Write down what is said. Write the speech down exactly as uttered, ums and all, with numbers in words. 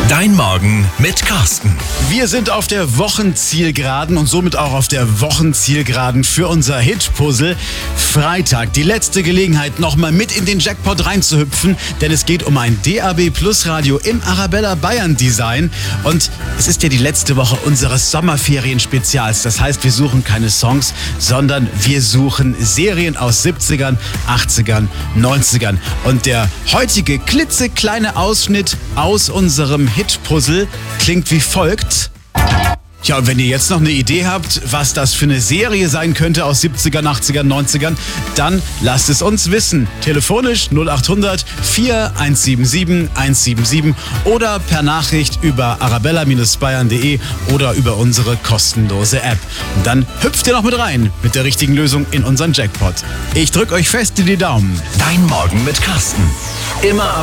Dein Morgen mit Carsten. Wir sind auf der Wochenzielgeraden und somit auch auf der Wochenzielgeraden für unser Hit-Puzzle. Freitag, die letzte Gelegenheit, nochmal mit in den Jackpot reinzuhüpfen, denn es geht um ein D A B Plus Radio im Arabella Bayern Design. Und es ist ja die letzte Woche unseres Sommerferien-Spezials. Das heißt, wir suchen keine Songs, sondern wir suchen Serien aus siebzigern, achtzigern, neunzigern. Und der heutige klitzekleine Ausschnitt aus unserem Hit-Puzzle klingt wie folgt. Ja, und wenn ihr jetzt noch eine Idee habt, was das für eine Serie sein könnte aus siebzigern, achtzigern, neunzigern, dann lasst es uns wissen. Telefonisch null acht hundert, vier eins sieben sieben, eins sieben sieben oder per Nachricht über arabella Bindestrich bayern punkt de oder über unsere kostenlose App. Und dann hüpft ihr noch mit rein mit der richtigen Lösung in unseren Jackpot. Ich drück euch fest in die Daumen. Dein Morgen mit Carsten. Immer ab